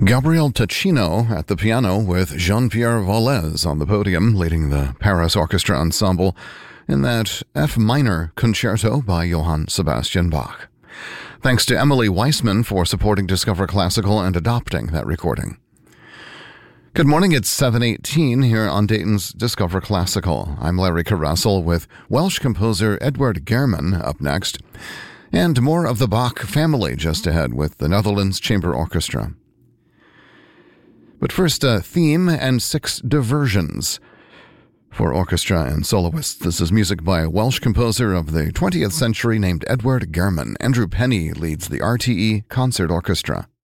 Gabriel Ticino at the piano with Jean-Pierre Vallès on the podium, leading the Paris Orchestra Ensemble in that F minor concerto by Johann Sebastian Bach. Thanks to Emily Weissman for supporting Discover Classical and adopting that recording. Good morning, it's 7:18 here on Dayton's Discover Classical. I'm Larry Caressel with Welsh composer Edward German up next, and more of the Bach family just ahead with the Netherlands Chamber Orchestra. But first, a theme and 6 diversions for orchestra and soloists. This is music by a Welsh composer of the 20th century named Edward German. Andrew Penny leads the RTE Concert Orchestra.